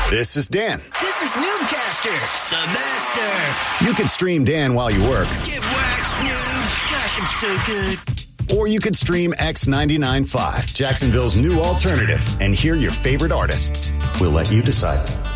This is Dan. This is Noobcaster, the master. You could stream Dan while you work. Get waxed, noob. Gosh, I'm so good. Or you could stream X99.5, Jacksonville's new alternative, and hear your favorite artists. We'll let you decide.